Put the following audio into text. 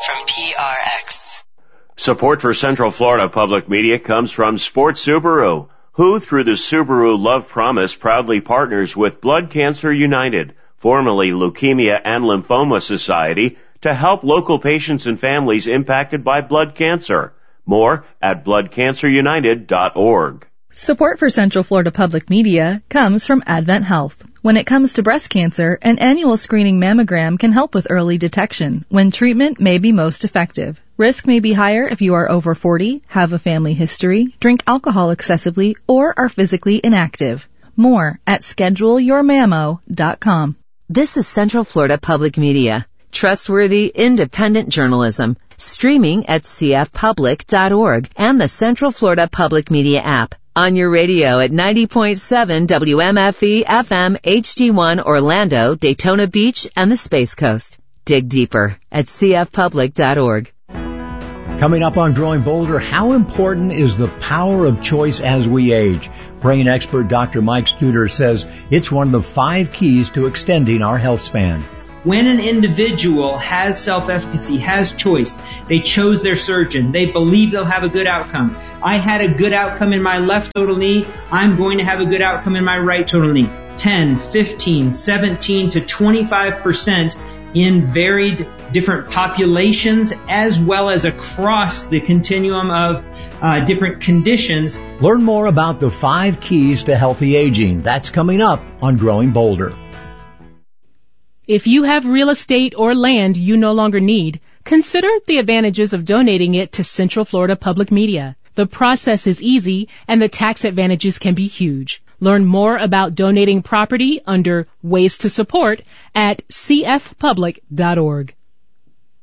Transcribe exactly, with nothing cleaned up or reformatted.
from P R X. Support for Central Florida Public Media comes from Sports Subaru, who through the Subaru Love Promise proudly partners with Blood Cancer United, formerly Leukemia and Lymphoma Society, to help local patients and families impacted by blood cancer. More at blood cancer united dot org. Support for Central Florida Public Media comes from Advent Health. When it comes to breast cancer, an annual screening mammogram can help with early detection when treatment may be most effective. Risk may be higher if you are over forty, have a family history, drink alcohol excessively, or are physically inactive. More at schedule your mammo dot com. This is Central Florida Public Media. Trustworthy, independent journalism. Streaming at c f public dot org and the Central Florida Public Media app. On your radio at ninety point seven W M F E F M H D one Orlando, Daytona Beach, and the Space Coast. Dig deeper at c f public dot org. Coming up on Growing Bolder, how important is the power of choice as we age? Brain expert Doctor Mike Studer says it's one of the five keys to extending our health span. When an individual has self-efficacy, has choice, they chose their surgeon, they believe they'll have a good outcome. I had a good outcome in my left total knee, I'm going to have a good outcome in my right total knee. ten, fifteen, seventeen to twenty-five percent in varied different populations as well as across the continuum of uh, different conditions. Learn more about the five keys to healthy aging. That's coming up on Growing Bolder. If you have real estate or land you no longer need, consider the advantages of donating it to Central Florida Public Media. The process is easy and the tax advantages can be huge. Learn more about donating property under Ways to Support at c f public dot org.